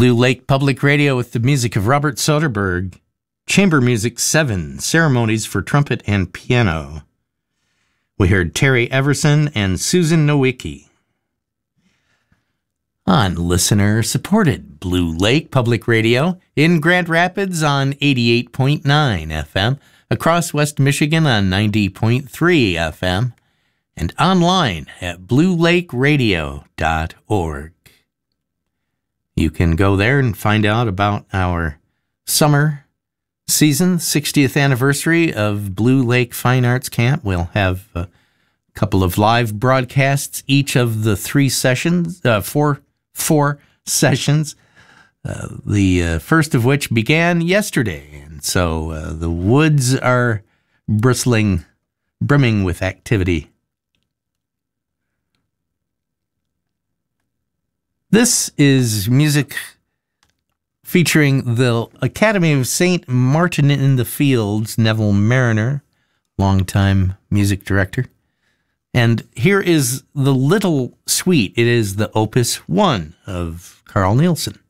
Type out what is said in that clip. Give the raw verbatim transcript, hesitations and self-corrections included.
Blue Lake Public Radio with the music of Robert Soderbergh. Chamber Music seven, Ceremonies for Trumpet and Piano. We heard Terry Everson and Susan Nowicki. On listener-supported Blue Lake Public Radio in Grand Rapids on eighty-eight point nine F M, across West Michigan on ninety point three F M, and online at blue lake radio dot org. You can go there and find out about our summer season, sixtieth anniversary of Blue Lake Fine Arts Camp. We'll have a couple of live broadcasts each of the three sessions, uh, four, four sessions, uh, the uh, first of which began yesterday. And so uh, the woods are bristling, brimming with activity. This is music featuring the Academy of Saint Martin in the Fields, Neville Mariner, longtime music director. And here is the Little Suite. It is the Opus one of Carl Nielsen.